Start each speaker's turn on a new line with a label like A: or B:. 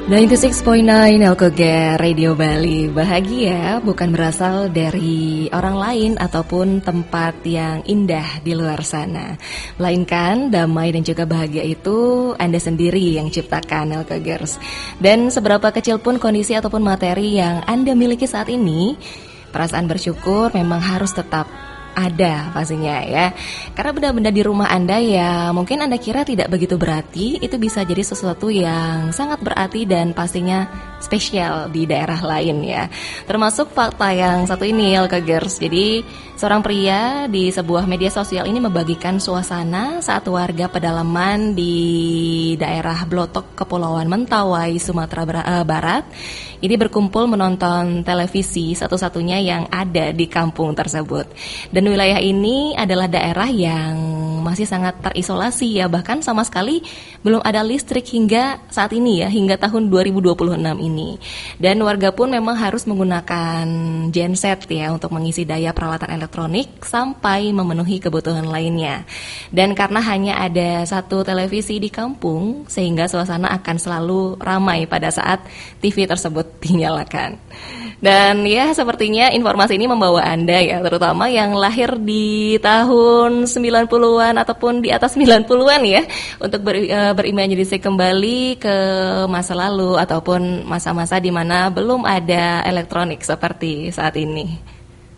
A: 96.9 Elkoge Radio Bali. Bahagia bukan berasal dari orang lain ataupun tempat yang indah di luar sana, melainkan damai dan juga bahagia itu Anda sendiri yang ciptakan, Elkogers. Dan seberapa kecil pun kondisi ataupun materi yang Anda miliki saat ini, perasaan bersyukur memang harus tetap ada pastinya ya. Karena benda-benda di rumah Anda ya mungkin Anda kira tidak begitu berarti, itu bisa jadi sesuatu yang sangat berarti dan pastinya spesial di daerah lain ya. Termasuk fakta yang satu ini, Elkogers. Jadi seorang pria di sebuah media sosial ini membagikan suasana saat warga pedalaman di daerah Blotok, Kepulauan Mentawai, Sumatera Barat ini berkumpul menonton televisi satu-satunya yang ada di kampung tersebut. Dan wilayah ini adalah daerah yang masih sangat terisolasi ya, bahkan sama sekali belum ada listrik hingga saat ini ya, hingga tahun 2026 ini. Dan warga pun memang harus menggunakan genset ya untuk mengisi daya peralatan elektronik sampai memenuhi kebutuhan lainnya. Dan karena hanya ada satu televisi di kampung, sehingga suasana akan selalu ramai pada saat TV tersebut dinyalakan. Dan ya sepertinya informasi ini membawa Anda ya, terutama yang lahir di tahun 90-an ataupun di atas 90-an ya, untuk berimajinasi kembali ke masa lalu ataupun masa-masa di mana belum ada elektronik seperti saat ini.